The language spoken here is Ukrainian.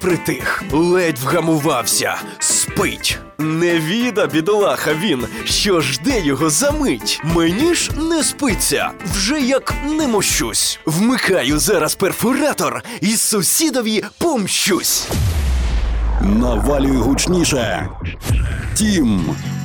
притих, ледь вгамувався, спить. Невіда, бідолаха він, що жде його за мить. Мені ж не спиться, вже як не мощусь. Вмикаю зараз перфоратор і сусідові помщусь. Навалюй гучніше. Тім